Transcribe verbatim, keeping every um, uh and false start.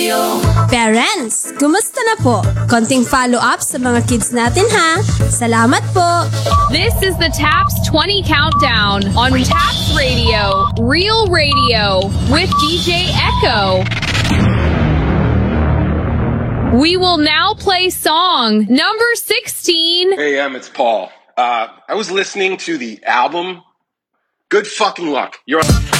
Parents, kumusta na po? Konting follow-up sa mga kids natin ha. Salamat po. This is the Taps twenty Countdown on Taps Radio, Real Radio, with D J Echo. We will now play song number sixteen. Hey, Em, it's Paul. Uh, I was listening to the album. Good fucking luck. You're